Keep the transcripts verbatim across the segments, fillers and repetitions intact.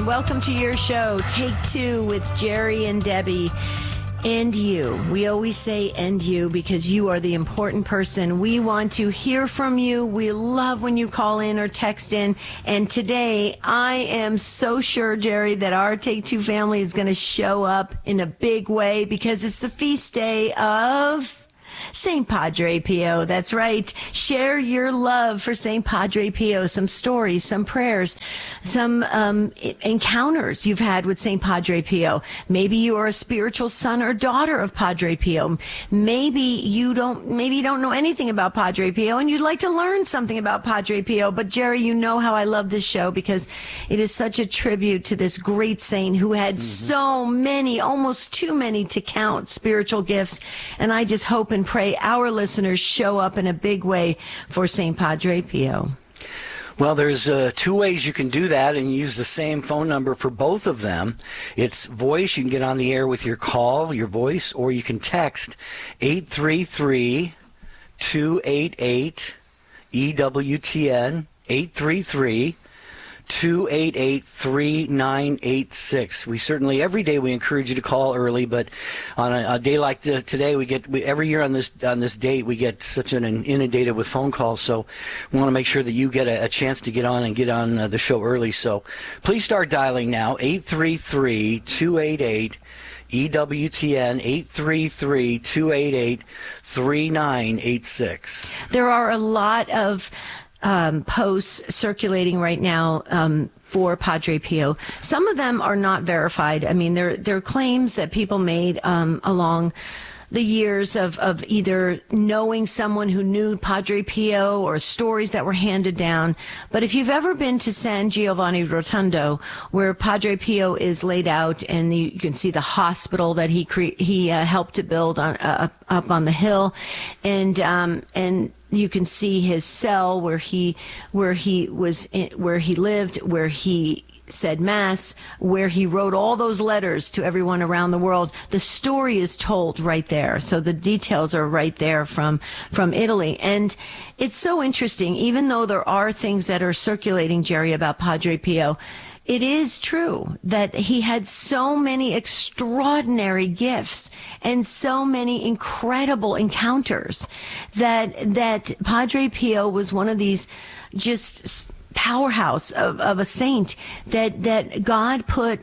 and welcome to your show, Take Two with Jerry and Debbie. And you. We always say and you because you are the important person. We want to hear from you. We love when you call in or text in. And today, I am so sure, Jerry, that our Take Two family is going to show up in a big way because it's the feast day of Saint Padre Pio. That's right. Share your love for Saint Padre Pio. Some stories, some prayers, some um, encounters you've had with Saint Padre Pio. Maybe you are a spiritual son or daughter of Padre Pio. Maybe you don't. Maybe you don't know anything about Padre Pio, and you'd like to learn something about Padre Pio. But Jerry, you know how I love this show because it is such a tribute to this great saint who had mm-hmm. so many, almost too many to count, spiritual gifts. And I just hope and pray our listeners show up in a big way for Saint Padre Pio. Well, there's uh, two ways you can do that and use the same phone number for both of them. It's voice. You can get on the air with your call, your voice, or you can text eight three three, two eight eight, E W T N, eight three three, two eight eight, three nine eight six. We certainly, every day we encourage you to call early, but on a, a day like the, today, we get, we, every year on this on this date, we get such an inundated with phone calls, so we want to make sure that you get a, a chance to get on and get on uh, the show early. So please start dialing now, eight three three, two eight eight, E W T N, eight three three, two eight eight, three nine eight six. There are a lot of Um, posts circulating right now um, for Padre Pio. Some of them are not verified. I mean, they're, they're claims that people made um, along the years of, of either knowing someone who knew Padre Pio or stories that were handed down. But if you've ever been to San Giovanni Rotondo, where Padre Pio is laid out, and you, you can see the hospital that he cre- he uh, helped to build on, uh, up on the hill, and um, and you can see his cell where he where he was in, where he lived, where he said mass, where he wrote all those letters to everyone around the world. The story is told right there. So the details are right there from, from Italy. And it's so interesting, even though there are things that are circulating, Jerry, about Padre Pio, it is true that he had so many extraordinary gifts and so many incredible encounters that, that Padre Pio was one of these just powerhouse of, of a saint that that God put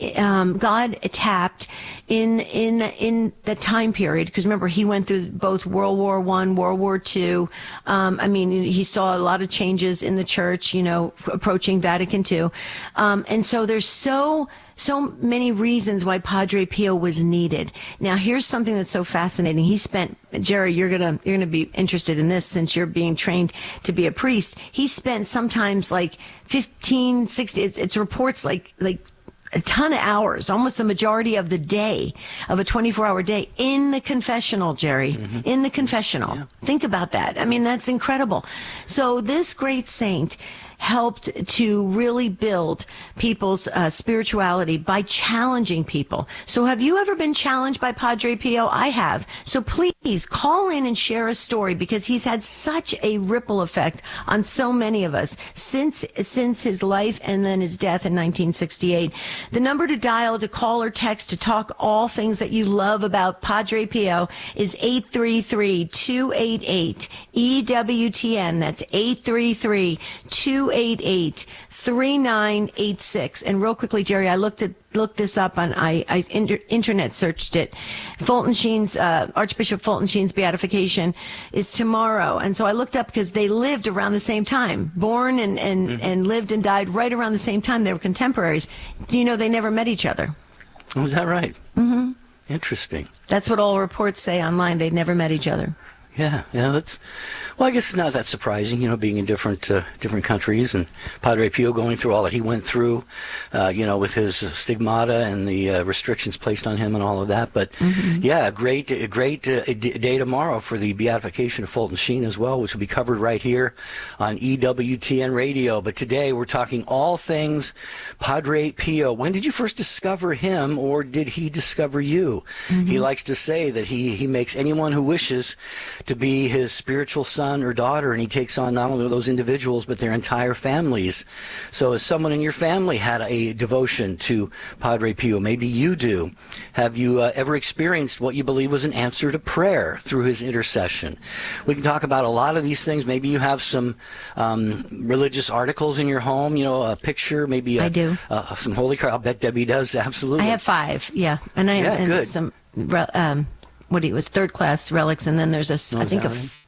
um, God tapped in in in the time period, because remember he went through both World War One, World War Two. Um, I mean, he saw a lot of changes in the church, you know, approaching Vatican Two, um, and so there's so. So many reasons why Padre Pio was needed. Now, here's something that's so fascinating. He spent, Jerry, you're gonna you're gonna be interested in this since you're being trained to be a priest. He spent sometimes like fifteen, sixty. It's, it's reports like like. a ton of hours, almost the majority of the day, of a twenty-four hour day, in the confessional, Jerry, mm-hmm. in the confessional. Yeah. Think about that. I mean, that's incredible. So this great saint helped to really build people's uh, spirituality by challenging people. So have you ever been challenged by Padre Pio? I have. So please call in and share a story, because he's had such a ripple effect on so many of us since since his life and then his death in nineteen sixty-eight. The number to dial, to call or text, to talk all things that you love about Padre Pio is eight three three, two eight eight, E W T N. That's eight three three, two eight eight, three nine eight six. And real quickly, Jerry, I looked at looked this up on I, I inter, internet searched it. Fulton Sheen's uh, Archbishop Fulton Sheen's beatification is tomorrow, and so I looked up because they lived around the same time, born and and, mm-hmm. and lived and died right around the same time. They were contemporaries. Do you know they never met each other? Oh, is that right? Mm-hmm. Interesting. That's what all reports say online. They never met each other. Yeah, yeah, that's, well, I guess it's not that surprising, you know, being in different uh, different countries, and Padre Pio going through all that he went through, uh, you know, with his stigmata and the uh, restrictions placed on him and all of that. But, mm-hmm. yeah, a great, a great uh, day tomorrow for the beatification of Fulton Sheen as well, which will be covered right here on E W T N Radio. But today we're talking all things Padre Pio. When did you first discover him, or did he discover you? Mm-hmm. He likes to say that he, he makes anyone who wishes to be his spiritual son or daughter, and he takes on not only those individuals but their entire families. So has someone in your family had a devotion to Padre Pio? Maybe you do. Have you uh, ever experienced what you believe was an answer to prayer through his intercession? We can talk about a lot of these things. Maybe you have some um, religious articles in your home, you know, a picture, maybe a, I do. Uh, some holy cards. I'll bet Debbie does, absolutely. I have five, yeah. And I Yeah, and good. some, um, what do you, was third class relics, and then there's a, Oh, I is think that a, right?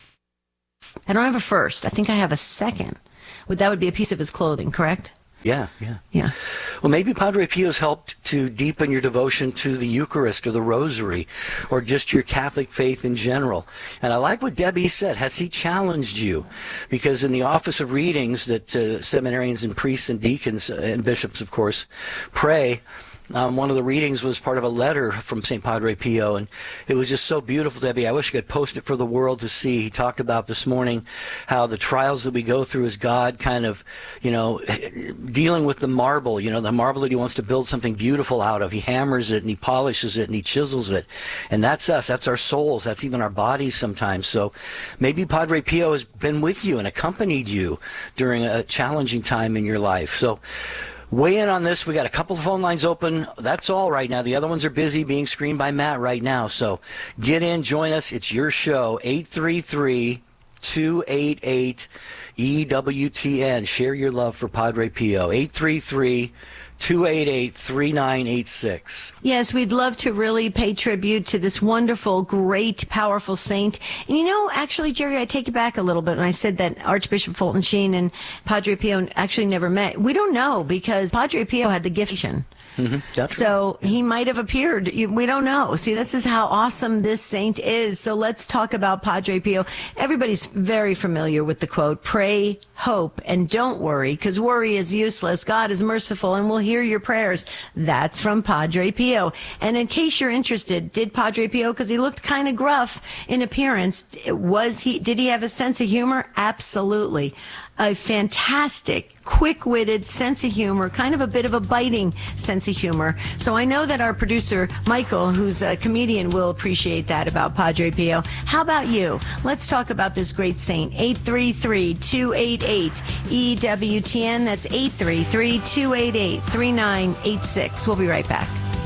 I don't have a first. I think I have a second. Would That would be a piece of his clothing, correct? Yeah, yeah. Yeah. Well, maybe Padre Pio's helped to deepen your devotion to the Eucharist or the Rosary or just your Catholic faith in general. And I like what Debbie said. Has he challenged you? Because in the office of readings that uh, seminarians and priests and deacons uh, and bishops, of course, pray, Um, one of the readings was part of a letter from Saint Padre Pio, and it was just so beautiful, Debbie. I wish I could post it for the world to see. He talked about this morning how the trials that we go through is God kind of, you know, dealing with the marble, you know, the marble that he wants to build something beautiful out of. He hammers it and he polishes it and he chisels it. And that's us. That's our souls. That's even our bodies sometimes. So maybe Padre Pio has been with you and accompanied you during a challenging time in your life. So weigh in on this. We got a couple of phone lines open. That's all right now. The other ones are busy being screened by Matt right now. So get in, join us. It's your show. eight three three, two eight eight, E W T N. Share your love for Padre Pio. eight three three, two eight eight, three nine eight six. Yes, we'd love to really pay tribute to this wonderful, great, powerful saint. And you know, actually, Jerry, I take it back a little bit when I said that Archbishop Fulton Sheen and Padre Pio actually never met. We don't know, because Padre Pio had the gift. Mm-hmm, so right. He might have appeared. We don't know. See, this is how awesome this saint is. So let's talk about Padre Pio. Everybody's very familiar with the quote, pray, hope, and don't worry, because worry is useless. God is merciful and will hear your prayers. That's from Padre Pio. And in case you're interested, did Padre Pio, because he looked kind of gruff in appearance, was he, did he have a sense of humor? Absolutely. A fantastic, quick-witted sense of humor, kind of a bit of a biting sense of humor. So I know that our producer, Michael, who's a comedian, will appreciate that about Padre Pio. How about you? Let's talk about this great saint. eight three three, two eight eight, E W T N. That's eight three three, two eight eight, three nine eight six. We'll be right back.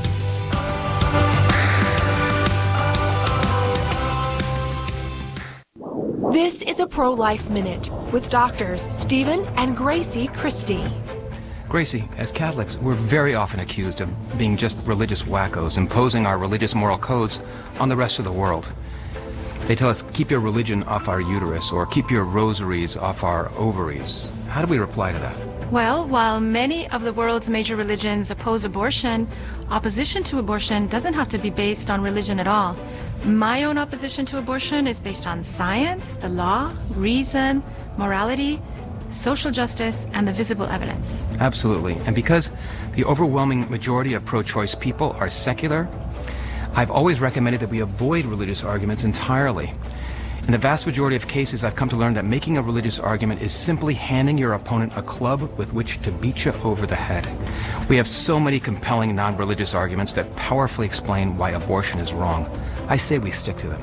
This is a Pro-Life Minute with doctors Stephen and Gracie Christie. Gracie, as Catholics, we're very often accused of being just religious wackos, imposing our religious moral codes on the rest of the world. They tell us, keep your religion off our uterus, or keep your rosaries off our ovaries. How do we reply to that? Well, while many of the world's major religions oppose abortion, opposition to abortion doesn't have to be based on religion at all. My own opposition to abortion is based on science, the law, reason, morality, social justice, and the visible evidence. Absolutely. And because the overwhelming majority of pro-choice people are secular, I've always recommended that we avoid religious arguments entirely. In the vast majority of cases, I've come to learn that making a religious argument is simply handing your opponent a club with which to beat you over the head. We have so many compelling non-religious arguments that powerfully explain why abortion is wrong. I say we stick to them.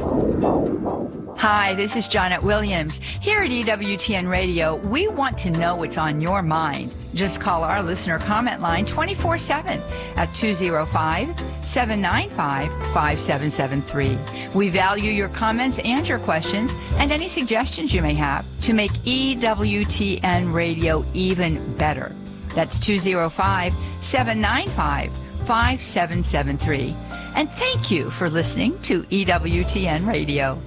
Hi, this is Janet Williams. Here at E W T N Radio, we want to know what's on your mind. Just call our listener comment line twenty-four seven at two oh five, seven nine five, five seven seven three. We value your comments and your questions and any suggestions you may have to make E W T N Radio even better. That's two oh five, seven nine five, five seven seven three. And thank you for listening to E W T N Radio.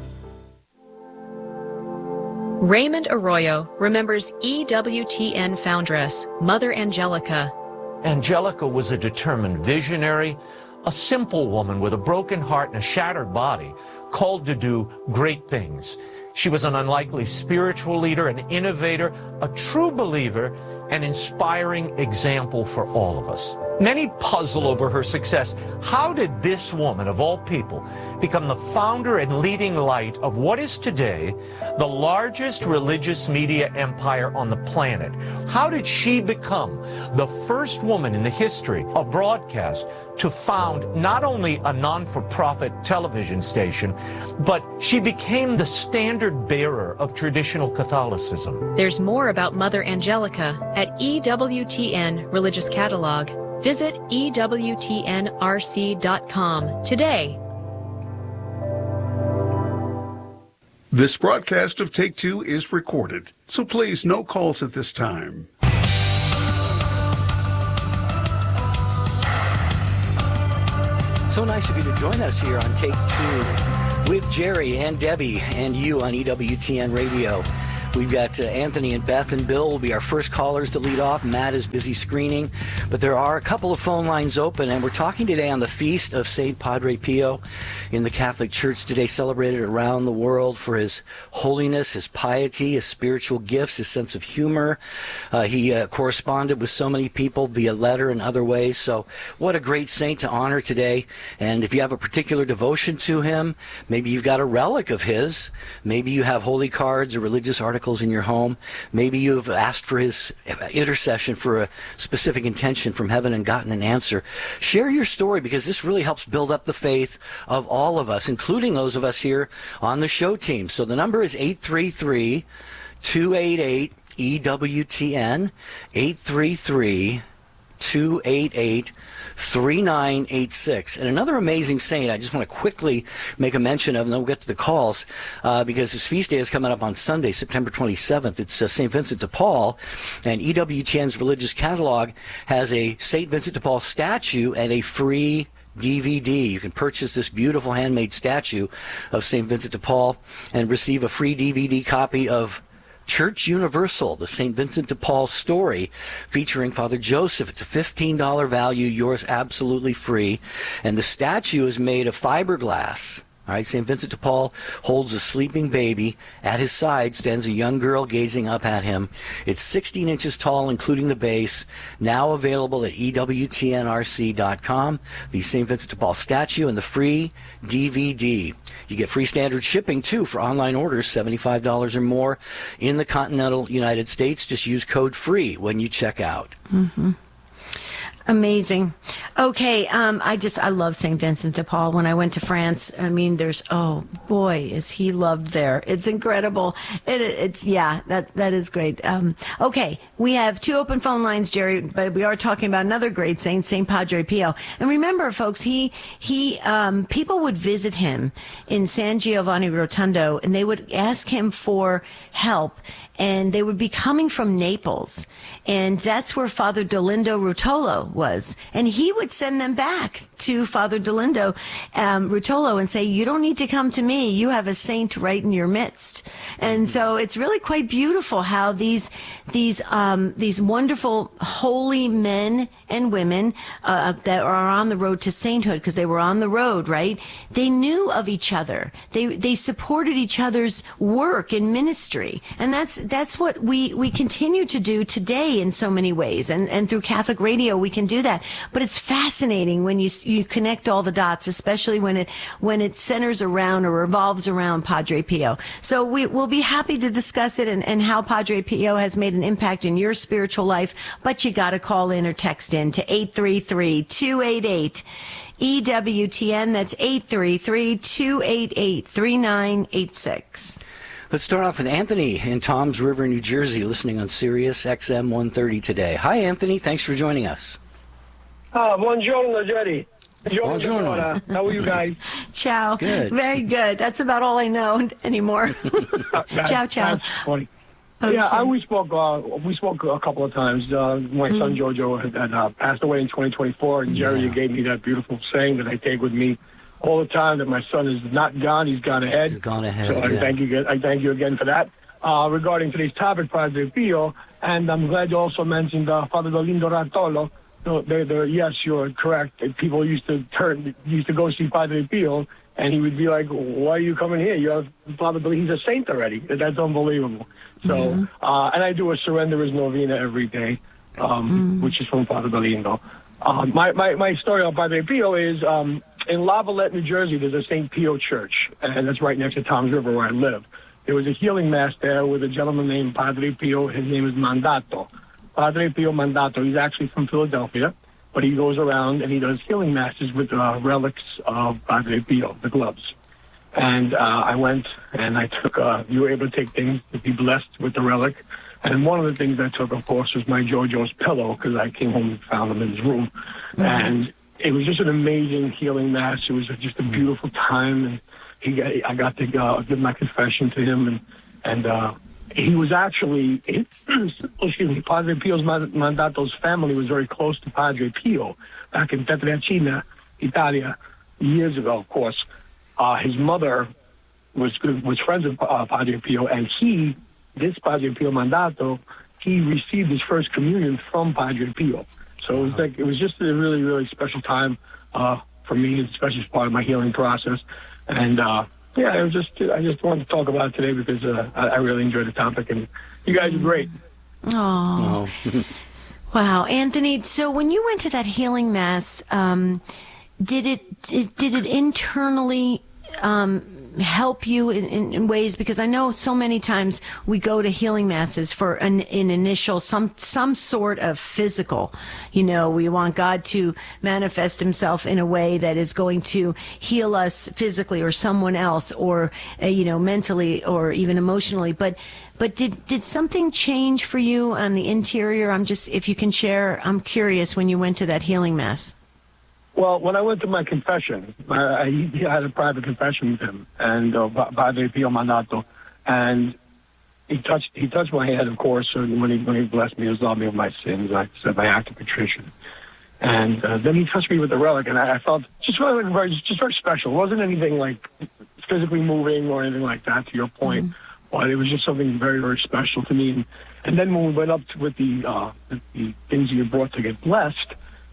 Raymond Arroyo remembers E W T N foundress, Mother Angelica. Angelica was a determined visionary, a simple woman with a broken heart and a shattered body, called to do great things. She was an unlikely spiritual leader, an innovator, a true believer, an inspiring example for all of us. Many puzzle over her success. How did this woman, of all people, become the founder and leading light of what is today the largest religious media empire on the planet? How did she become the first woman in the history of broadcast to found not only a non-for-profit television station, but she became the standard bearer of traditional Catholicism? There's more about Mother Angelica at E W T N Religious Catalog. Visit E W T N R C dot com today. This broadcast of Take Two is recorded, so please no calls at this time. So nice of you to join us here on Take Two with Jerry and Debbie and you on E W T N Radio. We've got uh, Anthony and Beth and Bill will be our first callers to lead off. Matt is busy screening, but there are a couple of phone lines open, and we're talking today on the feast of Saint Padre Pio in the Catholic Church today, celebrated around the world for his holiness, his piety, his spiritual gifts, his sense of humor. Uh, he uh, corresponded with so many people via letter and other ways, so what a great saint to honor today. And if you have a particular devotion to him, maybe you've got a relic of his, maybe you have holy cards or religious articles in your home. Maybe you've asked for his intercession for a specific intention from heaven and gotten an answer. Share your story, because this really helps build up the faith of all of us, including those of us here on the show team. So the number is eight three three, two eight eight, E W T N, eight three three, two eight eight, three nine eight six. And another amazing saint I just want to quickly make a mention of, and then we'll get to the calls, uh, because his feast day is coming up on Sunday, September twenty-seventh. It's uh, Saint Vincent de Paul, and E W T N's Religious Catalog has a Saint Vincent de Paul statue and a free D V D. You can purchase this beautiful handmade statue of Saint Vincent de Paul and receive a free D V D copy of Church Universal, the Saint Vincent de Paul story, featuring Father Joseph. It's a fifteen dollars value, yours absolutely free. And the statue is made of fiberglass. All right, Saint Vincent de Paul holds a sleeping baby. At his side stands a young girl gazing up at him. It's sixteen inches tall, including the base. Now available at E W T N R C dot com. The Saint Vincent de Paul statue and the free D V D. You get free standard shipping, too, for online orders, seventy-five dollars or more in the continental United States. Just use code FREE when you check out. Mm-hmm. Amazing. Okay, um, I just, I love Saint Vincent de Paul. When I went to France, I mean, there's, oh boy, is he loved there. It's incredible. It, it's, yeah, that that is great. Um, okay, we have two open phone lines, Jerry, but we are talking about another great saint, Saint Padre Pio. And remember, folks, he, he, um, people would visit him in San Giovanni Rotondo, and they would ask him for help. And they would be coming from Naples. And that's where Father Dolindo Rutolo was. And he would send them back to Father Dolindo um, Rutolo and say, you don't need to come to me. You have a saint right in your midst. And so it's really quite beautiful how these these um, these wonderful holy men and women uh, that are on the road to sainthood, because they were on the road, right? They knew of each other. They they supported each other's work and ministry. And that's that's what we, we continue to do today in so many ways. And, and through Catholic Radio, we can do that. But it's fascinating when you you connect all the dots, especially when it when it centers around or revolves around Padre Pio. So we, we'll be happy to discuss it and, and how Padre Pio has made an impact in your spiritual life. But you got to call in or text in to eight three three, two eight eight, E W T N. That's eight three three, two eight eight, three nine eight six. Let's start off with Anthony in Toms River, New Jersey, listening on Sirius X M one thirty today. Hi, Anthony. Thanks for joining us. Ah, buongiorno, Jerry. Buongiorno. Buongiorno. How are you guys? Ciao. Good. Very good. That's about all I know anymore. Ciao, ciao. That's funny. Okay. Yeah, I, we spoke. Uh, we spoke a couple of times. Uh, my mm. son Jojo had, had uh, passed away in twenty twenty-four, and Jerry, yeah. you gave me that beautiful saying that I take with me all the time, that my son is not gone; he's gone ahead. He's gone ahead. So I yeah. thank you. I thank you again for that. Uh, regarding today's topic, Padre Pio, and I'm glad you also mentioned uh, Father Dolindo Rutolo. So they're, they're, yes, you're correct. People used to turn, used to go see Padre Pio, and he would be like, "Why are you coming here? You have Father Dolindo. He's a saint already." That's unbelievable. So, mm-hmm. uh, and I do a Surrender His Novena every day, um, mm-hmm. which is from Father Dolindo. Uh, my, my, my story on Padre Pio is um, in Lavallette, New Jersey, there's a Saint Pio Church, and that's right next to Tom's River where I live. There was a healing mass there with a gentleman named Padre Pio. His name is Mandato. Padre Pio Mandato. He's actually from Philadelphia, but he goes around and he does healing masses with uh, relics of Padre Pio, the gloves. And uh, I went and I took, uh, you were able to take things to be blessed with the relic. And one of the things I took, of course, was my JoJo's pillow, because I came home and found him in his room. Mm-hmm. And it was just an amazing healing mass. It was just a beautiful time. And he got, I got to uh, give my confession to him. And, and uh, he was actually, excuse me, Padre Pio's Mandato's family was very close to Padre Pio back in Pietrelcina, Italia, years ago, of course. Uh, his mother was was friends with uh, Padre Pio, and he, this Padre Pio Mandato, he received his first communion from Padre Pio. So it was like it was just a really, really special time uh, for me, especially as part of my healing process. And uh, yeah, it was just I just wanted to talk about it today because uh, I, I really enjoyed the topic, and you guys are great. Oh, wow, Anthony. So when you went to that healing mass, um, did it did, did it internally um, help you in, in, in ways? Because I know so many times we go to healing masses for an, an initial some some sort of physical. You know, we want God to manifest Himself in a way that is going to heal us physically, or someone else, or uh, you know, mentally, or even emotionally. But but did did something change for you on the interior? I'm just, if you can share, I'm curious when you went to that healing mass. Well, when I went to my confession, I, I had a private confession with him, and uh, Padre Pio Mandato, and he touched he touched my hand, of course, and when he when he blessed me, he absolved me of my sins. I said my act of contrition, and uh, then he touched me with the relic, and I, I felt just really very just very special. It wasn't anything like physically moving or anything like that, to your point, mm-hmm. but it was just something very, very special to me. And, and then when we went up to, with the, uh, the the things you brought to get blessed,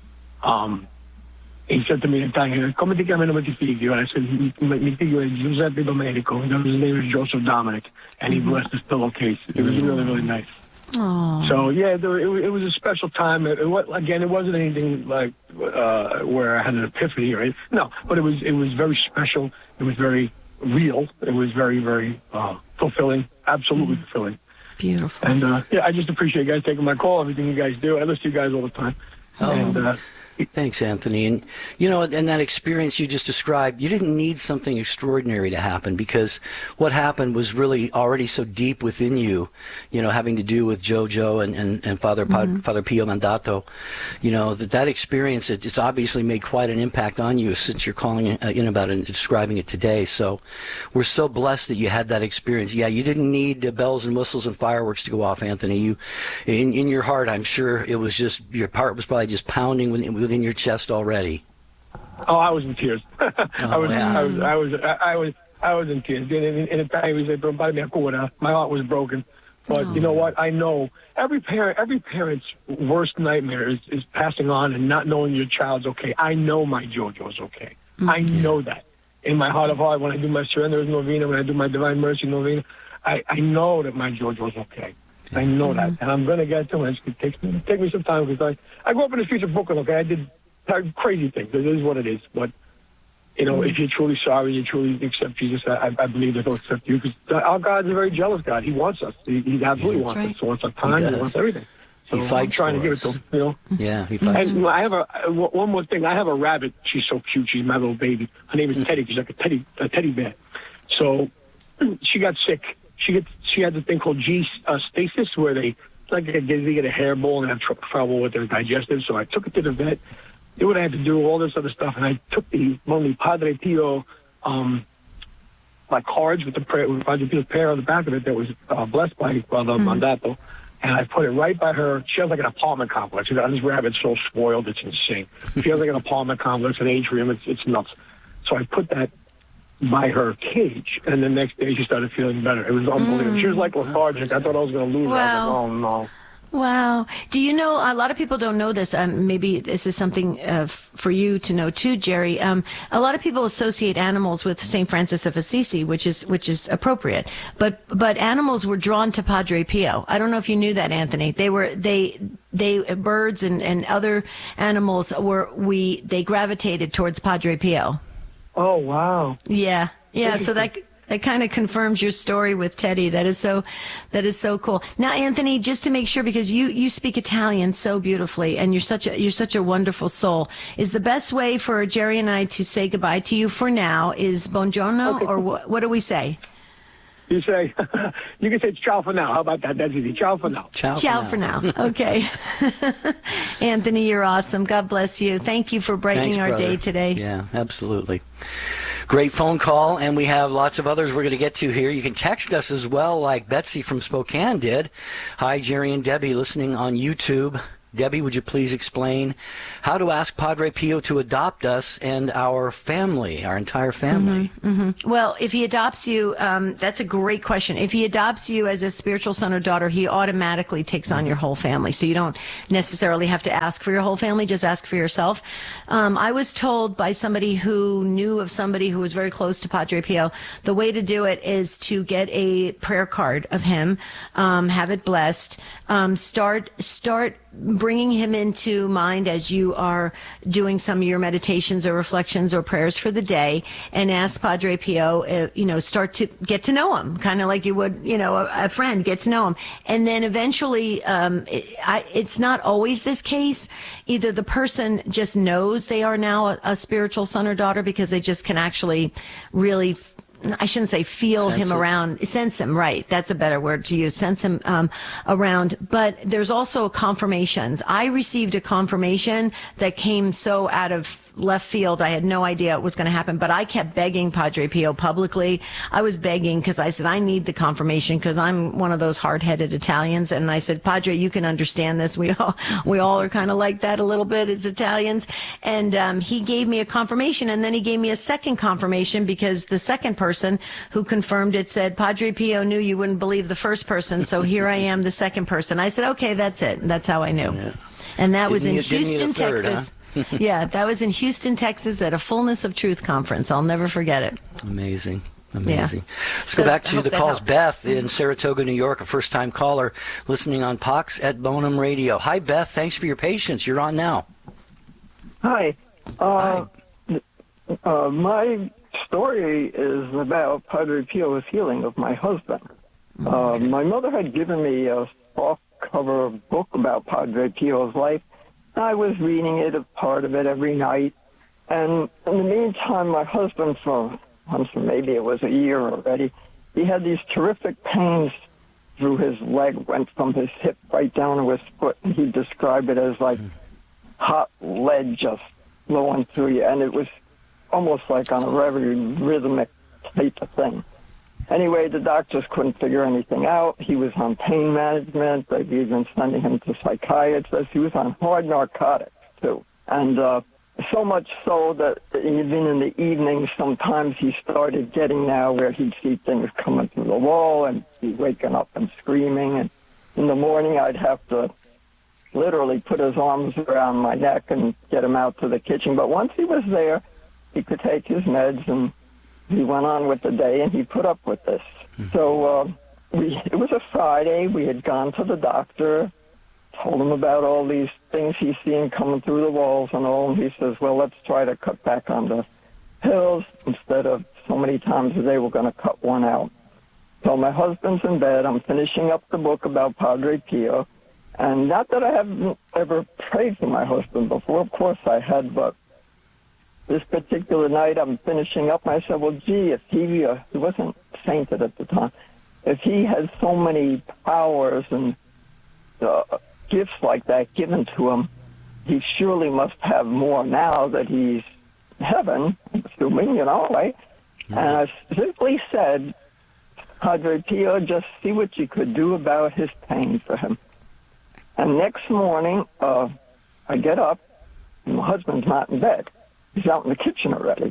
um. he said to me in Italian, "Come ti chiamano ti figlio?" And I said, "Mi figlio è Giuseppe Domenico." His name is Joseph Dominic, and he blessed his pillowcase. It was really, really nice. Aww. So yeah, there, it, it was a special time. It, it, again, it wasn't anything like uh, where I had an epiphany, right? No, but it was it was very special. It was very real. It was very, very uh, fulfilling. Absolutely mm. fulfilling. Beautiful. And uh, yeah, I just appreciate you guys taking my call. Everything you guys do. I listen to you guys all the time. Oh. And, uh, Thanks, Anthony. And, you know, and that experience you just described, you didn't need something extraordinary to happen, because what happened was really already so deep within you, you know, having to do with JoJo and, and, and Father mm-hmm. Father Pio Mandato, you know, that that experience, it, it's obviously made quite an impact on you since you're calling in about it and describing it today. So we're so blessed that you had that experience. Yeah, you didn't need the bells and whistles and fireworks to go off, Anthony. You, in, in your heart, I'm sure it was just, your heart was probably just pounding within within your chest already. Oh, I was in tears. oh, I was, yeah. I was, I was, I was, I was in tears. In, in, in Italian, my heart was broken. But oh. you know what? I know every parent, every parent's worst nightmare is, is passing on and not knowing your child's okay. I know my JoJo's okay. Mm-hmm. I know that in my heart of heart. When I do my surrenders novena, when I do my divine mercy novena, I, I know that my JoJo's okay. I know mm-hmm. that, and I'm going to get to it. It takes me, take me some time, because I, I grew up in the streets of Brooklyn, okay? I did crazy things. It is what it is. But, you know, mm-hmm. if you're truly sorry, you truly accept Jesus, I, I believe that He'll accept you, because our God is a very jealous God. He wants us. He, he absolutely yeah, wants right. us. He wants our time. He, he wants everything. So he fights I'm trying for to give us. it to him, you know? Yeah, he fights. And I have a, one more thing. I have a rabbit. She's so cute. She's my little baby. Her name is Teddy. She's like a teddy, a teddy bear. So she got sick. She gets. She had this thing called G uh, stasis, where they like they get a hairball and have tr- trouble with their digestive. So I took it to the vet. Did what I had to do, all this other stuff, and I took the only Padre Pio, um, my cards with the prayer, with Padre Pio's prayer on the back of it that was uh, blessed by Father mm-hmm. Mandato, and I put it right by her. She has like an apartment complex. This rabbit's so spoiled, it's insane. She has like an apartment complex, an atrium. It's it's nuts. So I put that by her cage, and the next day she started feeling better. It was unbelievable. Mm. She was like lethargic. I thought I was going to lose wow. her. I was like, oh no. Wow. Do you know, a lot of people don't know this. Um, maybe this is something uh, f- for you to know too, Jerry. Um, a lot of people associate animals with Saint Francis of Assisi, which is which is appropriate. But but animals were drawn to Padre Pio. I don't know if you knew that, Anthony. They were they they birds and, and other animals were we they gravitated towards Padre Pio. Oh, wow. Yeah. Yeah. So that That kind of confirms your story with Teddy. That is so, that is so cool. Now, Anthony, just to make sure, because you, you speak Italian so beautifully, and you're such a you're such a wonderful soul. Is the best way for Jerry and I to say goodbye to you for now is buongiorno, Okay. or what, what do we say? You say, you can say ciao for now. How about that? That's easy. Ciao for now. Ciao, Ciao for now. Okay. Anthony, you're awesome. God bless you. Thank you for brightening Thanks, our brother. day today. Yeah, absolutely. Great phone call, and we have lots of others we're going to get to here. You can text us as well, like Betsy from Spokane did. Hi, Jerry and Debbie, listening on YouTube. Debbie, would you please explain how to ask Padre Pio to adopt us and our family, our entire family? Mm-hmm, mm-hmm. Well, if he adopts you, um, that's a great question. If he adopts you as a spiritual son or daughter, he automatically takes on your whole family. So you don't necessarily have to ask for your whole family, just ask for yourself. Um, I was told by somebody who knew of somebody who was very close to Padre Pio, the way to do it is to get a prayer card of him, um, have it blessed, um, start, start, bringing him into mind as you are doing some of your meditations or reflections or prayers for the day, and ask Padre Pio, uh, you know, start to get to know him, kind of like you would, you know, a, a friend, get to know him. And then eventually, um, it, I, it's not always this case. Either the person just knows they are now a, a spiritual son or daughter because they just can actually really I shouldn't say feel Sense him it. around, sense him, right. That's a better word to use, sense him um, around. But there's also confirmations. I received a confirmation that came so out of left field. I had no idea it was going to happen, but I kept begging Padre Pio publicly. I was begging because I said, I need the confirmation because I'm one of those hard-headed Italians. And I said, Padre, you can understand this. We all, we all are kind of like that a little bit as Italians. And um, he gave me a confirmation, and then he gave me a second confirmation because the second person who confirmed it said, Padre Pio knew you wouldn't believe the first person, so here I am, the second person. I said, okay, that's it. And that's how I knew. Yeah. And that Didn't was in you- didn't need a Houston, third, Texas. huh? Yeah, that was in Houston, Texas at a Fullness of Truth conference. I'll never forget it. Amazing. Amazing. Yeah. Let's So, go back I to hope the that calls. helps. Beth in Saratoga, New York, a first-time caller listening on Pox at Bonham Radio. Hi, Beth. Thanks for your patience. You're on now. Hi. Uh, uh, my story is about Padre Pio's healing of my husband. Uh, my mother had given me a soft-cover book about Padre Pio's life. I was reading it, a part of it, every night. And in the meantime, my husband, for I'm sure maybe it was a year already, he had these terrific pains through his leg, went from his hip right down to his foot. And he described it as like hot lead just flowing through you. And it was almost like on a very rhythmic type of thing. Anyway, the doctors couldn't figure anything out. He was on pain management. They've even sending him to psychiatrists. He was on hard narcotics, too. And uh, so much so that even in the evening, sometimes he started getting now where he'd see things coming through the wall and be waking up and screaming. And in the morning, I'd have to literally put his arms around my neck and get him out to the kitchen. But once he was there, he could take his meds, and he went on with the day, and he put up with this. Mm-hmm. So uh, we, it was a Friday. We had gone to the doctor, told him about all these things he's seeing coming through the walls and all, and he says, well, let's try to cut back on the pills. Instead of so many times a day, we're going to cut one out. So my husband's in bed. I'm finishing up the book about Padre Pio. And not that I haven't ever prayed for my husband before. Of course I had, but this particular night, I'm finishing up, and I said, well, gee, if he, uh, he wasn't sainted at the time, if he has so many powers and uh, gifts like that given to him, he surely must have more now that he's in heaven, assuming, you know, right? Mm-hmm. And I simply said, Padre Pio, just see what you could do about his pain for him. And next morning, uh, I get up, and my husband's not in bed. He's out in the kitchen already.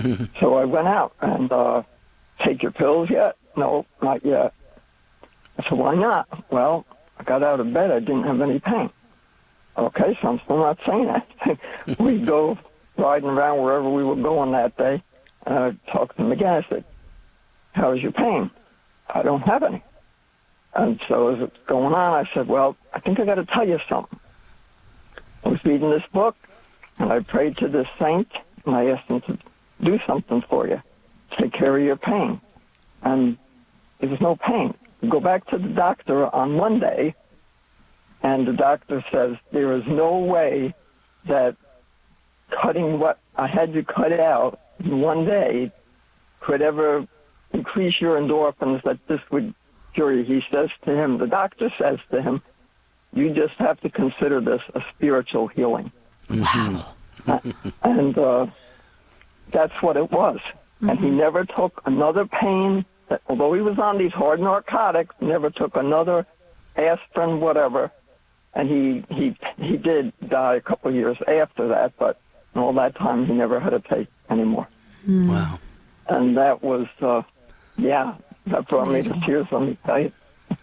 So I went out and, uh, take your pills yet? No, not yet. I said, why not? Well, I got out of bed, I didn't have any pain. Okay, so I'm still not saying anything. We go riding around wherever we were going that day, and I talked to him again. I said, how's your pain? I don't have any. And so as it's going on, I said, well, I think I got to tell you something. I was reading this book, and I prayed to this saint, and I asked him to do something for you, take care of your pain. And there's no pain. You go back to the doctor on Monday, and the doctor says there is no way that cutting what I had you cut out in one day could ever increase your endorphins, that this would cure you. He says to him, the doctor says to him, you just have to consider this a spiritual healing. Wow. And uh, that's what it was. Mm-hmm. And he never took another pain, that, although he was on these hard narcotics, never took another aspirin, whatever. And he, he, he did die a couple of years after that, but in all that time he never had to take anymore. Mm. Wow. And that was, uh, yeah, that brought Amazing. me to tears, let me tell you.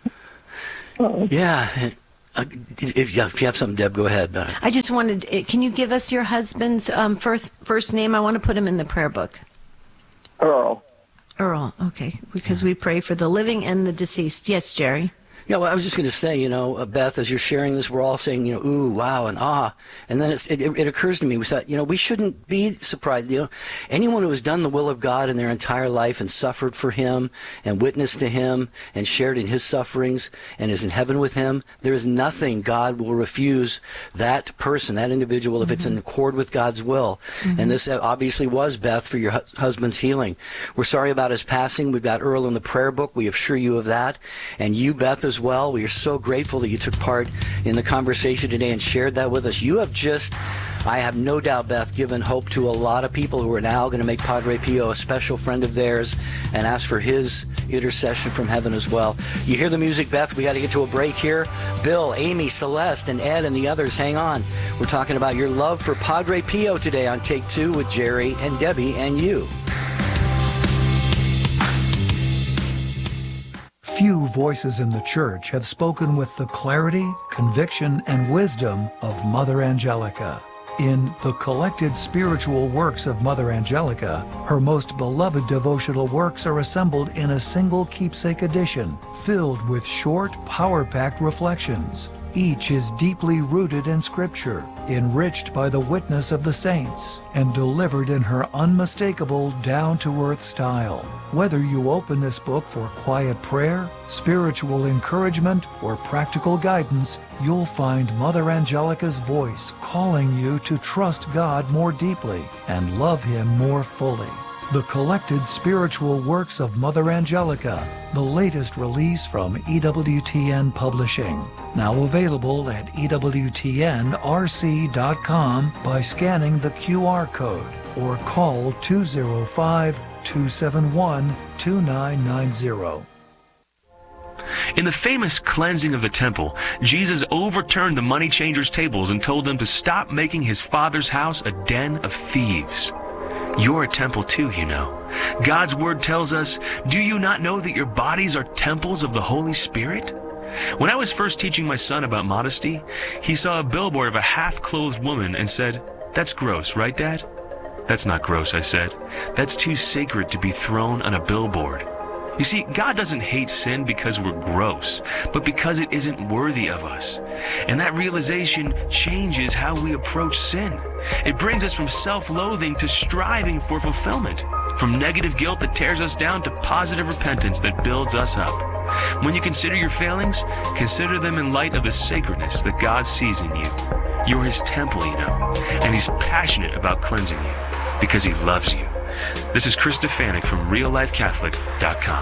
uh, yeah. Uh, if, you have, if you have something, Deb, go ahead. Uh, I just wanted, can you give us your husband's um, first first name? I want to put him in the prayer book. Earl. Earl, okay, because we pray for the living and the deceased. Yes, Jerry. Yeah, well, I was just going to say, you know, uh, Beth, as you're sharing this, we're all saying, you know, ooh, wow, and ah. And then it's, it, it occurs to me, we thought, you know, we shouldn't be surprised. You know, anyone who has done the will of God in their entire life and suffered for him and witnessed to him and shared in his sufferings and is in heaven with him, there is nothing God will refuse that person, that individual, if mm-hmm. it's in accord with God's will. Mm-hmm. And this obviously was, Beth, for your hu- husband's healing. We're sorry about his passing. We've got Earl in the prayer book. We assure you of that. And you, Beth, as well. We are so grateful that you took part in the conversation today and shared that with us. You have just, I have no doubt, Beth, given hope to a lot of people who are now going to make Padre Pio a special friend of theirs and ask for his intercession from heaven as well. You hear the music, Beth? We got to get to a break here. Bill, Amy, Celeste, and Ed and the others, hang on. We're talking about your love for Padre Pio today on Take Two with Jerry and Debbie and you. Few voices in the Church have spoken with the clarity, conviction, and wisdom of Mother Angelica. In The Collected Spiritual Works of Mother Angelica, her most beloved devotional works are assembled in a single keepsake edition, filled with short, power-packed reflections. Each is deeply rooted in Scripture, enriched by the witness of the saints, and delivered in her unmistakable, down-to-earth style. Whether you open this book for quiet prayer, spiritual encouragement, or practical guidance, you'll find Mother Angelica's voice calling you to trust God more deeply and love Him more fully. The Collected Spiritual Works of Mother Angelica, the latest release from E W T N Publishing. Now available at E W T N R C dot com by scanning the Q R code or call two oh five, two seven one, two nine nine zero. In the famous cleansing of the temple, Jesus overturned the money changers' tables and told them to stop making his Father's house a den of thieves. You're a temple too, you know. God's Word tells us, do you not know that your bodies are temples of the Holy Spirit? When I was first teaching my son about modesty, he saw a billboard of a half-clothed woman and said, "That's gross, right, Dad?" "That's not gross," I said. "That's too sacred to be thrown on a billboard." You see, God doesn't hate sin because we're gross, but because it isn't worthy of us. And that realization changes how we approach sin. It brings us from self-loathing to striving for fulfillment, from negative guilt that tears us down to positive repentance that builds us up. When you consider your failings, consider them in light of the sacredness that God sees in you. You're His temple, you know, and He's passionate about cleansing you because He loves you. This is Chris Stefanik from real life catholic dot com.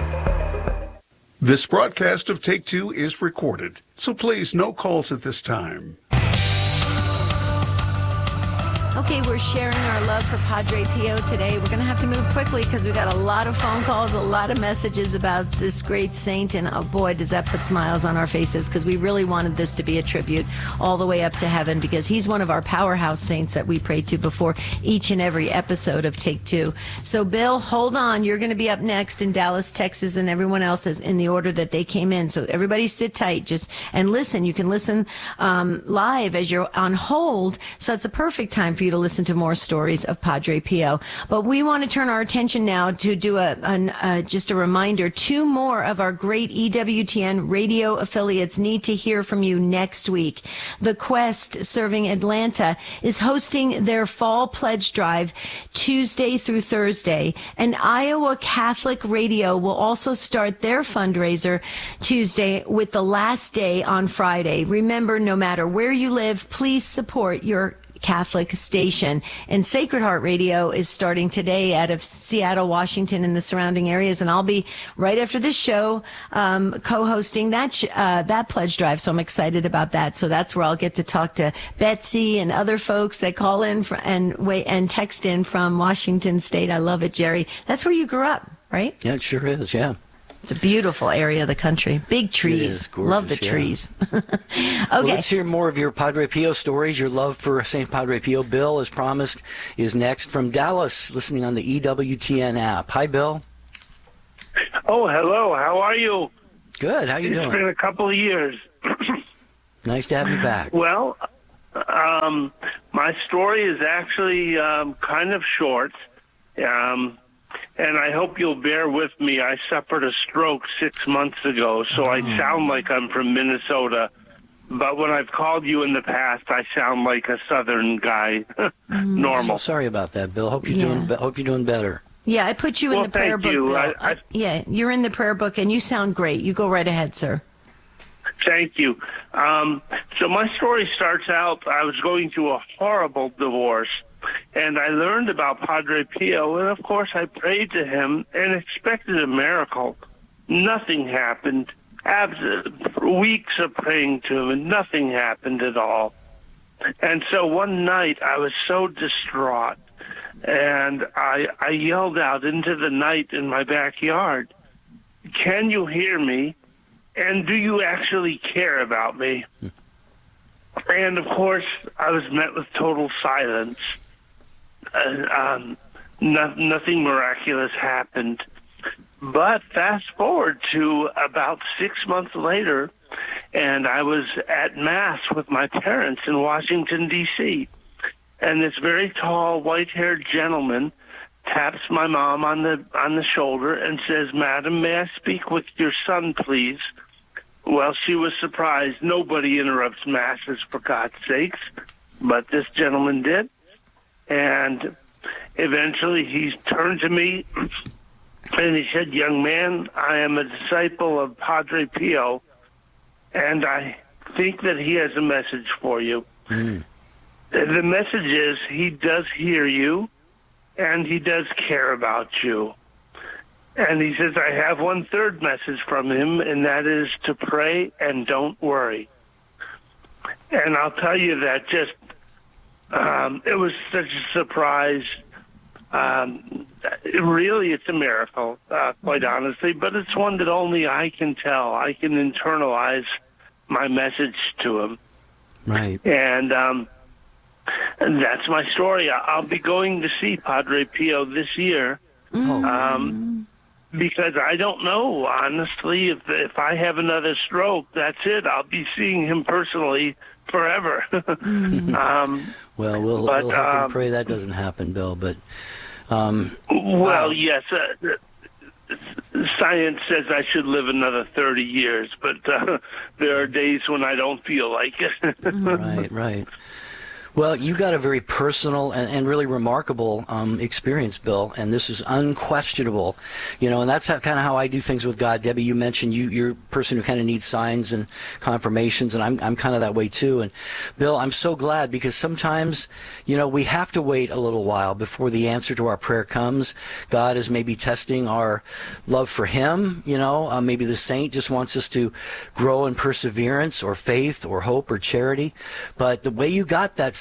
This broadcast of Take Two is recorded, so please no calls at this time. Okay, we're sharing our love for Padre Pio today. We're going to have to move quickly because we've got a lot of phone calls, a lot of messages about this great saint, and oh boy, does that put smiles on our faces, because we really wanted this to be a tribute all the way up to heaven, because he's one of our powerhouse saints that we pray to before each and every episode of Take Two. So, Bill, hold on. You're going to be up next in Dallas, Texas, and everyone else is in the order that they came in. So everybody sit tight just and listen. You can listen um, live as you're on hold, so it's a perfect time for you to listen to more stories of Padre Pio. But we want to turn our attention now to do a, an, uh, just a reminder. Two more of our great E W T N radio affiliates need to hear from you next week. The Quest, serving Atlanta, is hosting their fall pledge drive Tuesday through Thursday. And Iowa Catholic Radio will also start their fundraiser Tuesday with the last day on Friday. Remember, no matter where you live, please support your Catholic station. And Sacred Heart Radio is starting today out of Seattle, Washington, and the surrounding areas. And I'll be right after this show um, co-hosting that sh- uh, that pledge drive. So I'm excited about that. So that's where I'll get to talk to Betsy and other folks that call in fr- and wait and text in from Washington State. I love it, Jerry. That's where you grew up, right? Yeah, it sure is. Yeah. It's a beautiful area of the country. Big trees. It is gorgeous, love the yeah. trees. Okay. Well, let's hear more of your Padre Pio stories. Your love for Saint Padre Pio. Bill, as promised, is next from Dallas, listening on the E W T N app. Hi, Bill. Oh, hello. How are you? Good. How you it's doing? It's been a couple of years. Nice to have you back. Well, um, my story is actually um, kind of short. Um And I hope you'll bear with me. I suffered a stroke six months ago, so I sound like I'm from Minnesota. But when I've called you in the past, I sound like a Southern guy. Normal. So sorry about that, Bill. Hope you're Yeah. doing. Hope you're doing better. Yeah, I put you in Well, the prayer thank book, you. Bill. I- I- Uh, yeah, you're in the prayer book, and you sound great. You go right ahead, sir. Thank you. Um, so my story starts out, I was going through a horrible divorce, and I learned about Padre Pio, and of course I prayed to him and expected a miracle. Nothing happened. Abs- weeks of praying to him, and nothing happened at all. And so one night I was so distraught, and I, I yelled out into the night in my backyard, "Can you hear me? And do you actually care about me?" And of course, I was met with total silence. Uh, um, no, nothing miraculous happened. But fast forward to about six months later, and I was at Mass with my parents in Washington, D C, and this very tall, white-haired gentleman taps my mom on the on the shoulder and says, "Madam, may I speak with your son, please?" Well, she was surprised. Nobody interrupts Masses, for God's sakes, but this gentleman did. And eventually he turned to me and he said, "Young man, I am a disciple of Padre Pio, and I think that he has a message for you." Mm. The message is he does hear you and he does care about you. And he says, I have one third message from him, and that is to pray and don't worry. And I'll tell you that just, um, it was such a surprise. Um, it really, it's a miracle, uh, quite honestly, but it's one that only I can tell. I can internalize my message to him. Right. And, um, and that's my story. I'll be going to see Padre Pio this year. Oh. Um, Because I don't know, honestly, if if I have another stroke, that's it. I'll be seeing him personally forever. um, well, we'll, but, we'll hope um, and pray that doesn't happen, Bill. But um, well, wow. yes, uh, science says I should live another thirty years, but uh, there are days when I don't feel like it. Right, right. Well, you got a very personal and, and really remarkable um, experience, Bill, and this is unquestionable. You know, and that's how, kind of how I do things with God. Debbie, you mentioned you, you're a person who kind of needs signs and confirmations, and I'm, I'm kind of that way too. And Bill, I'm so glad, because sometimes, you know, we have to wait a little while before the answer to our prayer comes. God is maybe testing our love for Him, you know, uh, maybe the saint just wants us to grow in perseverance or faith or hope or charity. But the way you got that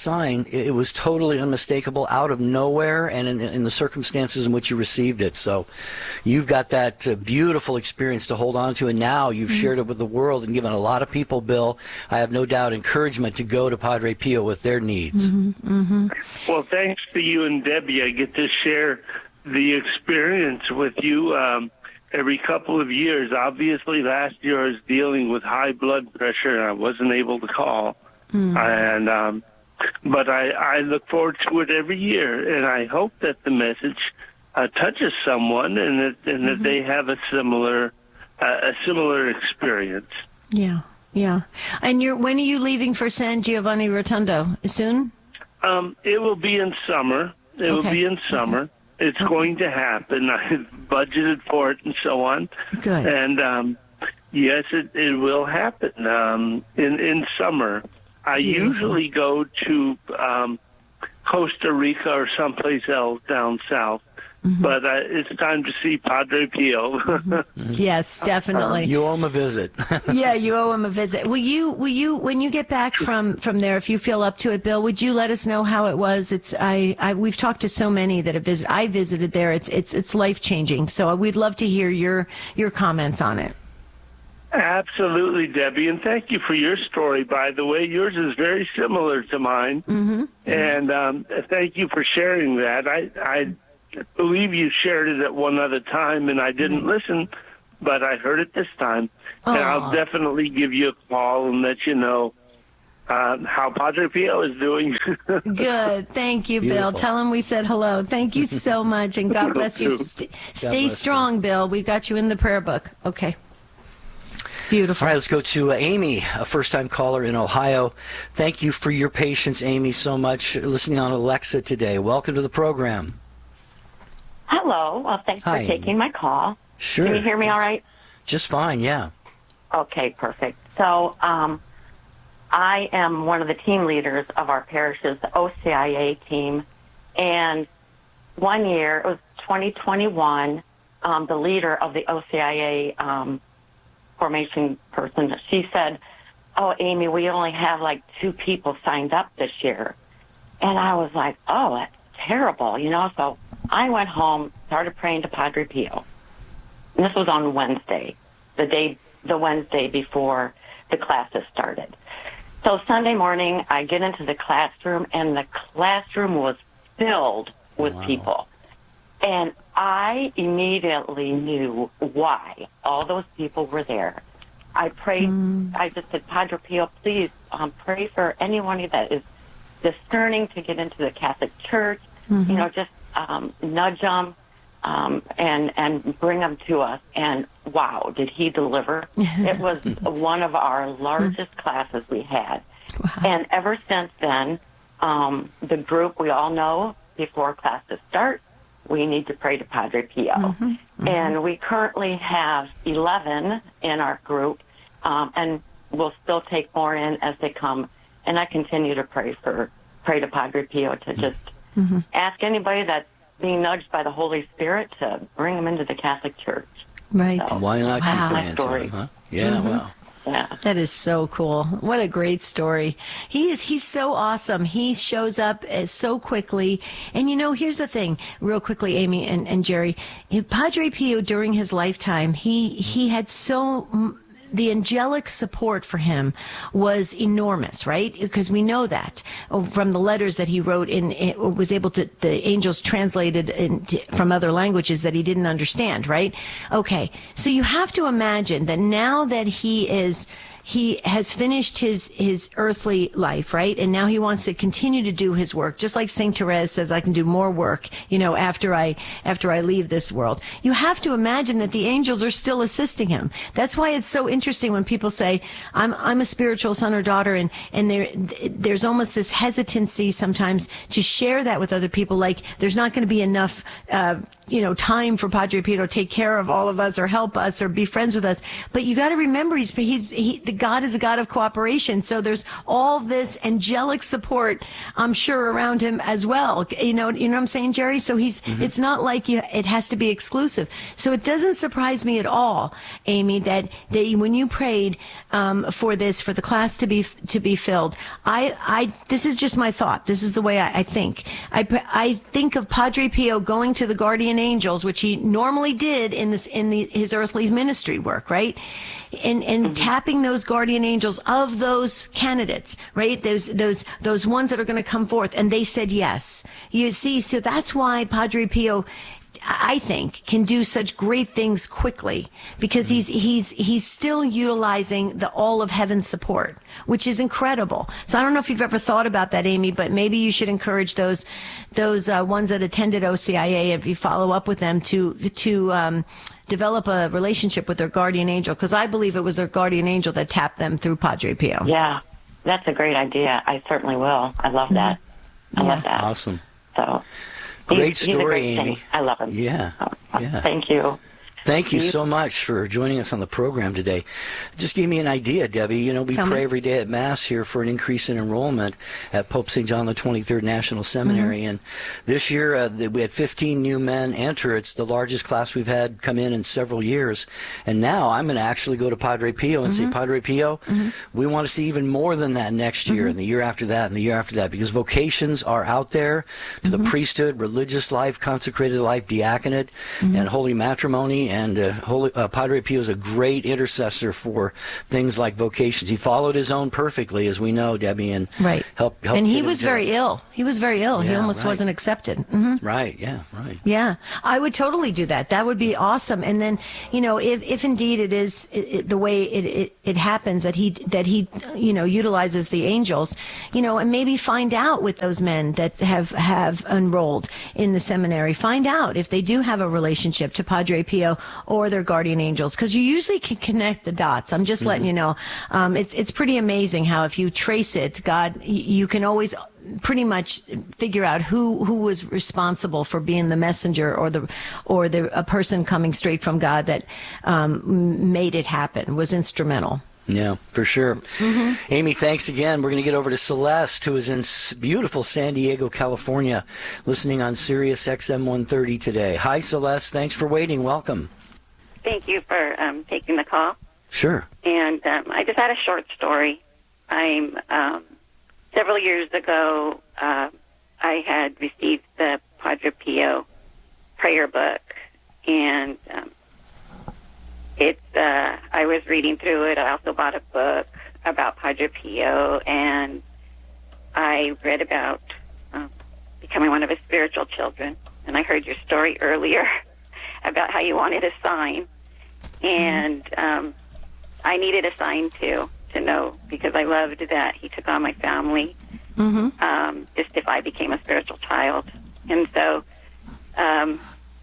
sign, it, it was totally unmistakable, out of nowhere, and in, in the circumstances in which you received it. So you've got that uh, beautiful experience to hold on to, and now you've mm-hmm. shared it with the world and given a lot of people, Bill, I have no doubt, encouragement to go to Padre Pio with their needs. Mm-hmm. Mm-hmm. Well, thanks to you and Debbie, I get to share the experience with you um, every couple of years. Obviously, last year I was dealing with high blood pressure, and I wasn't able to call. Mm. And um, but I, I look forward to it every year, and I hope that the message uh, touches someone, and that and mm-hmm. that they have a similar uh, a similar experience. Yeah, yeah. And you're when are you leaving for San Giovanni Rotondo? Soon? Um, it will be in summer. It okay. will be in summer. Okay. It's okay. going to happen. I've budgeted for it and so on. Good. And um, yes, it, it will happen um, in in summer. I Beautiful. usually go to um, Costa Rica or someplace else down south, mm-hmm. but uh, it's time to see Padre Pio. mm-hmm. Yes, definitely. Uh, you owe him a visit. Yeah, you owe him a visit. Will you? Will you? When you get back from, from there, if you feel up to it, Bill, would you let us know how it was? It's I, I we've talked to so many that have visited. I visited there. It's it's it's life changing. So we'd love to hear your your comments on it. Absolutely, Debbie, and thank you for your story, by the way. Yours is very similar to mine, mm-hmm. and um, thank you for sharing that. I, I believe you shared it at one other time, and I didn't mm-hmm. listen, but I heard it this time, Aww. and I'll definitely give you a call and let you know uh, how Padre Pio is doing. Good. Thank you, Beautiful. Bill. Tell him we said hello. Thank you so much, and God bless you. St- stay bless strong, you. Bill. We've got you in the prayer book. Okay. Beautiful. All right, let's go to uh, Amy, a first-time caller in Ohio. Thank you for your patience, Amy, so much, listening on Alexa today. Welcome to the program. Hello. Well, thanks Hi, for taking Amy. my call. Sure. Can you hear me all right? Just fine, yeah. Okay, perfect. So um, I am one of the team leaders of our parish's O C I A team, and one year, it was twenty twenty-one, um, the leader of the O C I A um formation person, she said, "Oh, Amy, we only have like two people signed up this year." And I was like, "Oh, that's terrible," you know. So I went home, started praying to Padre Pio. And this was on Wednesday, the day, the Wednesday before the classes started. So Sunday morning, I get into the classroom, and the classroom was filled with wow. people. And I immediately knew why all those people were there. I prayed, mm. I just said, Padre Pio, please um, pray for anyone that is discerning to get into the Catholic Church, mm-hmm. you know, just um, nudge them um, and, and bring them to us. And wow, did he deliver? It was one of our largest classes we had. Wow. And ever since then, um, the group, we all know before classes start, we need to pray to Padre Pio. Mm-hmm, mm-hmm. And we currently have eleven in our group, um, and we'll still take more in as they come. And I continue to pray for, pray to Padre Pio to just mm-hmm. ask anybody that's being nudged by the Holy Spirit to bring them into the Catholic Church. Right. So, why not wow. keep praying to him, huh? Yeah, mm-hmm. wow. Yeah. That is so cool. What a great story. He is, he's so awesome. He shows up uh, so quickly. And you know, here's the thing, real quickly, Amy and, and Jerry, Padre Pio during his lifetime, he, he had so, the angelic support for him was enormous, right? Because we know that from the letters that he wrote in, it was able to, the angels translated in, from other languages that he didn't understand, right? Okay. So you have to imagine that now that he is, he has finished his, his earthly life, right? And now he wants to continue to do his work. Just like Saint Therese says, I can do more work, you know, after I, after I leave this world. You have to imagine that the angels are still assisting him. That's why it's so interesting when people say, I'm, I'm a spiritual son or daughter, and, and there, there's almost this hesitancy sometimes to share that with other people. Like there's not going to be enough, uh, you know, time for Padre Pio to take care of all of us or help us or be friends with us. But you got to remember, he's, he's, he, the God is a God of cooperation. So there's all this angelic support, I'm sure, around him as well. You know, you know what I'm saying, Jerry? So he's, mm-hmm. it's not like you, it has to be exclusive. So it doesn't surprise me at all, Amy, that, that when you prayed, um, for this, for the class to be, to be filled, I, I, this is just my thought. This is the way I, I think. I, I think of Padre Pio going to the guardian angels, which he normally did in this, in the, his earthly ministry work, right? And, and mm-hmm. tapping those guardian angels of those candidates, right? Those, those, those ones that are going to come forth. And they said yes. You see, so that's why Padre Pio, I think, can do such great things quickly, because he's he's he's still utilizing the all of heaven's support, which is incredible. So I don't know if you've ever thought about that, Amy, but maybe you should encourage those those uh, ones that attended O C I A, if you follow up with them, to to um, develop a relationship with their guardian angel, because I believe it was their guardian angel that tapped them through Padre Pio. Yeah, that's a great idea. I certainly will. I love that. I Yeah. love that. Awesome. So. Great He's, he's a story, great Amy. thing. I love him. Yeah. So, yeah. Thank you. Thank you so much for joining us on the program today. Just gave me an idea, Debbie. You know, we Tell pray me. every day at Mass here for an increase in enrollment at Pope Saint John the twenty-third National Seminary. Mm-hmm. And this year, uh, we had fifteen new men enter. It's the largest class we've had come in in several years. And now I'm going to actually go to Padre Pio and Mm-hmm. say, Padre Pio, Mhm. we want to see even more than that next year Mhm. and the year after that and the year after that, because vocations are out there to Mm-hmm. the priesthood, religious life, consecrated life, diaconate, Mhm. and holy matrimony. And uh, holy, uh, Padre Pio is a great intercessor for things like vocations. He followed his own perfectly, as we know, Debbie, and Right. helped. helped And he get was into very it. ill. He was very ill. he Yeah, almost right. wasn't accepted. hmm Right, yeah, right. Yeah, I would totally do that. That would be awesome. And then, you know, if, if indeed it is it, it, the way it, it, it happens that he, that he, you know, utilizes the angels, you know, and maybe find out with those men that have, have enrolled in the seminary, find out if they do have a relationship to Padre Pio or their guardian angels, because you usually can connect the dots. I'm just letting you know. Um, it's, it's pretty amazing how if you trace it, God, y- you can always pretty much figure out who who was responsible for being the messenger or the or the a person coming straight from God that um, made it happen, was instrumental. Yeah, for sure. Mm-hmm. Amy, thanks again. We're going to get over to Celeste, who is in s- beautiful San Diego, California, listening on Sirius X M one thirty today. Hi, Celeste. Thanks for waiting. Welcome. Thank you for um, taking the call. Sure. And um, I just had a short story. I'm um, several years ago. Uh, I had received the Padre Pio prayer book, and um, it's. Uh, I was reading through it. I also bought a book about Padre Pio, and I read about um, becoming one of his spiritual children. And I heard your story earlier about how you wanted a sign. And um, I needed a sign, too, to know, because I loved that he took on my family, Mm-hmm. um, just if I became a spiritual child. And so um,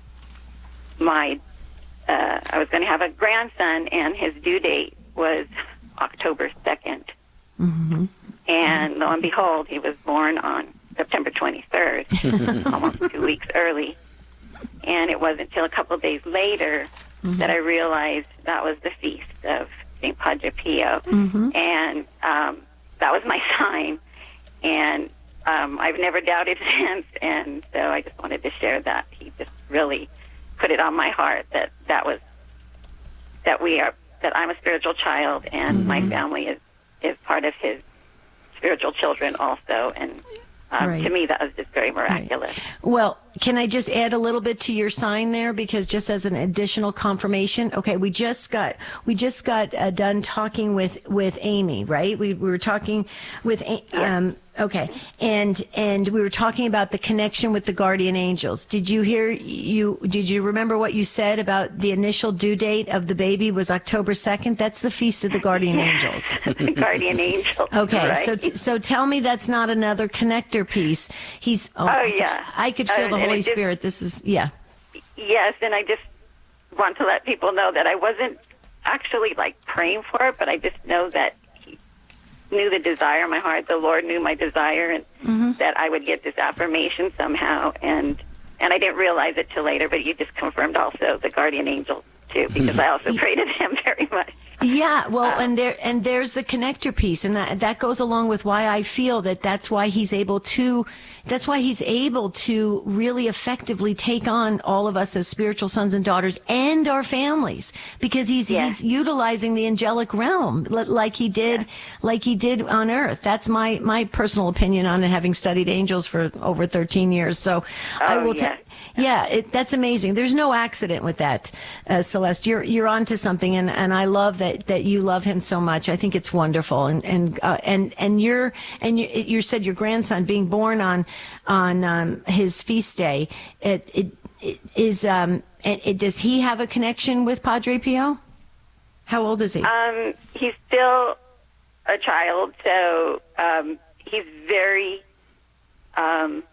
my, uh, I was going to have a grandson, and his due date was October second. Mm-hmm. And lo and behold, he was born on September twenty-third, almost two weeks early. And it wasn't until a couple of days later Mm-hmm. that I realized that was the feast of Saint Padre Pio. Mm-hmm. And um, that was my sign. And um, I've never doubted since. And so I just wanted to share that. He just really put it on my heart that that was, that we are, that I'm a spiritual child, and Mm-hmm. my family is, is part of his spiritual children also. And um, Right. to me, that was just very miraculous. Well, can I just add a little bit to your sign there, because just as an additional confirmation? Okay, we just got we just got uh, done talking with with Amy, right? We, we were talking with A- um okay, and and we were talking about the connection with the guardian angels. Did you hear you did you remember what you said about the initial due date of the baby was October second? That's the feast of the guardian angels. Guardian angel. Okay, right? so so tell me that's not another connector piece. He's oh, Oh, I could- yeah. I could feel Uh, the and Holy it just- Spirit. This is yeah. Yes, and I just want to let people know that I wasn't actually like praying for it, but I just know that he knew the desire in my heart. The Lord knew my desire, and Mm-hmm. that I would get this affirmation somehow. And and I didn't realize it till later, but you just confirmed also the guardian angel too, because I also prayed to him very much. Yeah, well, and there and there's the connector piece, and that that goes along with why I feel that that's why he's able to, that's why he's able to really effectively take on all of us as spiritual sons and daughters and our families, because he's Yeah. he's utilizing the angelic realm li- like he did, like he did on Earth. That's my my personal opinion on it, having studied angels for over thirteen years. So I Oh, will yeah. tell. Yeah, it, that's amazing. There's no accident with that, uh, Celeste. You're you're onto something, and, and I love that, that you love him so much. I think it's wonderful, and and uh, and and you're and you, you said your grandson being born on on um, his feast day. It it, it is um. It, it, does he have a connection with Padre Pio? How old is he? Um, he's still a child, so um, he's very um,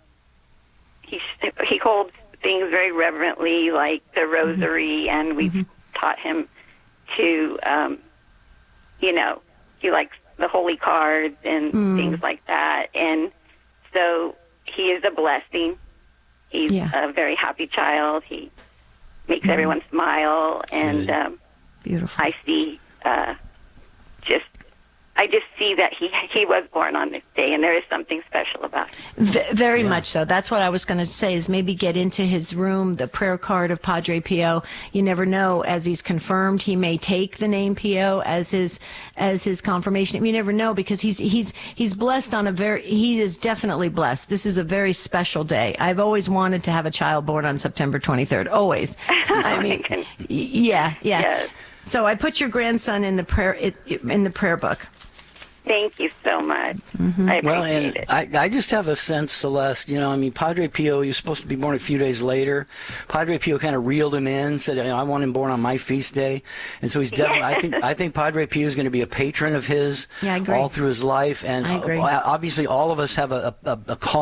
he he holds things very reverently, like the rosary, mm-hmm. and we've mm-hmm. taught him to, um, you know, he likes the holy cards and mm. things like that, and so he is a blessing. He's yeah. a very happy child. He makes mm. everyone smile, and um, beautiful. I see uh, just. I just see that he he was born on this day, and there is something special about it. V- very yeah. much so. That's what I was going to say, is maybe get into his room, the prayer card of Padre Pio. You never know, as he's confirmed, he may take the name Pio as his as his confirmation. You never know, because he's he's he's blessed on a very he is definitely blessed. This is a very special day. I've always wanted to have a child born on September twenty-third. Always. I mean, yeah, yeah. Yes. So I put your grandson in the prayer in the prayer book. Thank you so much. Mm-hmm. I appreciate well, and it. I, I just have a sense, Celeste, you know, I mean, Padre Pio, he was supposed to be born a few days later. Padre Pio kind of reeled him in, said, you know, I want him born on my feast day. And so he's definitely, I think I think Padre Pio is going to be a patron of his yeah, I agree. all through his life. And I agree. obviously all of us have a, a, a call